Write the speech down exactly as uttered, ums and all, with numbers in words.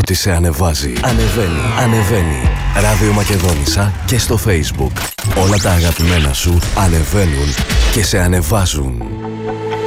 ό,τι σε ανεβάζει. Ανεβαίνει, ανεβαίνει. Ράδιο Μακεδόνισσα και στο Facebook. Όλα τα αγαπημένα σου ανεβαίνουν και σε ανεβάζουν.